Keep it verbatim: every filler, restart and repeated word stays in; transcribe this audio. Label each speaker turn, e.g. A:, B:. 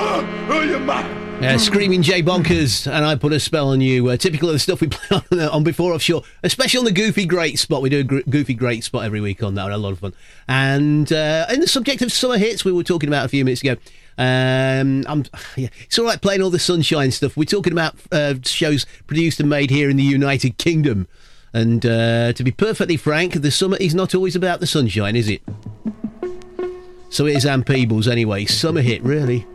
A: Oh, you man!
B: Uh, Screaming Jay Bonkers, and I Put a Spell on You. Uh, typical of the stuff we play on, uh, on Before Offshore, especially on the Goofy Great Spot. We do a gr- Goofy Great Spot every week on that. A lot of fun. And uh, in the subject of summer hits, we were talking about a few minutes ago. Um, I'm, yeah, it's all right playing all the Sunshine stuff. We're talking about uh, shows produced and made here in the United Kingdom. And uh, to be perfectly frank, the summer is not always about the sunshine, is it? So here's Ann Peebles anyway. Summer hit, really.